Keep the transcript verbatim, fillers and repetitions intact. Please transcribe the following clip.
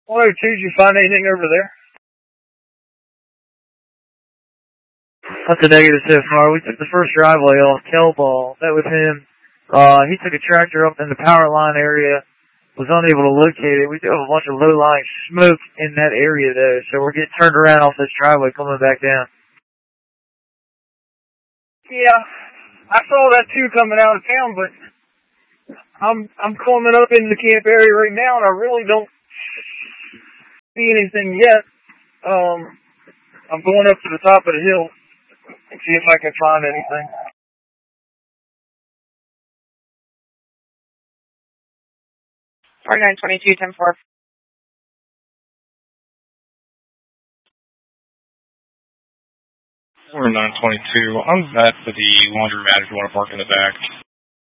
one oh two, did you find anything over there? That's a negative so far. We took the first driveway off Kelball. That was him. Uh, he took a tractor up in the power line area. Was unable to locate it. We do have a bunch of low-lying smoke in that area, though, so we're getting turned around off this driveway coming back down. Yeah, I saw that too coming out of town, but I'm I'm coming up in the camp area right now, and I really don't see anything yet. Um, I'm going up to the top of the hill and see if I can find anything. forty-nine twenty-two, ten four. forty-nine twenty-two, I'm at the laundromat if you want to park in the back.